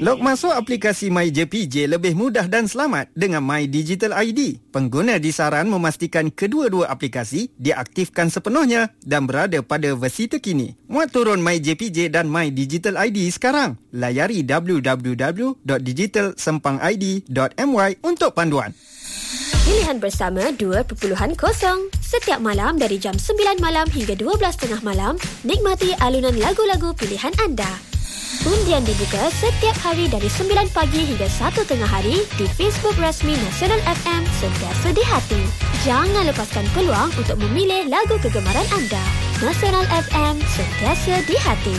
Log masuk aplikasi MyJPJ lebih mudah dan selamat dengan My Digital ID. Pengguna disaran memastikan kedua-dua aplikasi diaktifkan sepenuhnya dan berada pada versi terkini. Muat turun MyJPJ dan My Digital ID sekarang. Layari www.digitalsempangid.my untuk panduan. Pilihan bersama 2.0. Setiap malam dari jam 9 malam hingga 12.30 malam, nikmati alunan lagu-lagu pilihan anda. Undian dibuka setiap hari dari 9 pagi hingga 1 tengah hari di Facebook rasmi Nasional FM Sentiasa di Hati. Jangan lepaskan peluang untuk memilih lagu kegemaran anda. Nasional FM Sentiasa di Hati.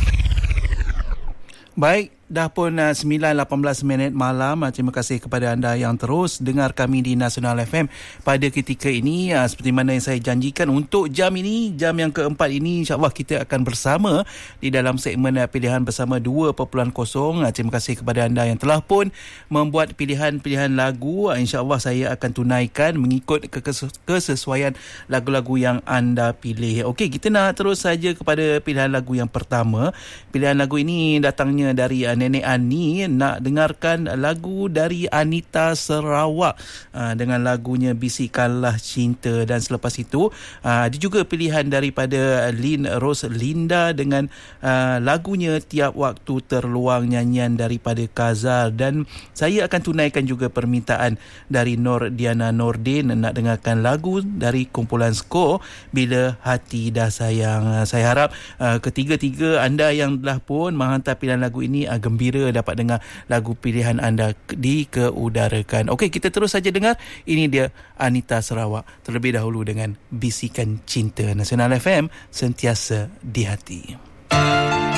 Baik, dah pun 9.18 malam. Terima kasih kepada anda yang terus dengar kami di Nasional FM pada ketika ini. Seperti mana yang saya janjikan, untuk jam ini, jam yang keempat ini, insyaAllah kita akan bersama di dalam segmen pilihan bersama 2.0. Terima kasih kepada anda yang telah pun membuat pilihan-pilihan lagu. InsyaAllah saya akan tunaikan mengikut kesesuaian lagu-lagu yang anda pilih. Okey, kita nak terus saja kepada pilihan lagu yang pertama. Pilihan lagu ini datangnya dari Nenek Ani. Nak dengarkan lagu dari Anita Sarawak dengan lagunya Bisikanlah Cinta. Dan selepas itu ada juga pilihan daripada Lin Rose Linda dengan lagunya Tiap Waktu Terluang, nyanyian daripada Kazal. Dan saya akan tunaikan juga permintaan dari Nur Diana Nordin nak dengarkan lagu dari kumpulan Skor, Bila Hati Dah Sayang. Saya harap ketiga-tiga anda yang telah pun menghantar pilihan lagu ini gembira dapat dengar lagu pilihan anda dikeudarakan. Okey, kita terus saja dengar. Ini dia Anita Sarawak terlebih dahulu dengan Bisikan Cinta. Nasional FM Sentiasa di Hati.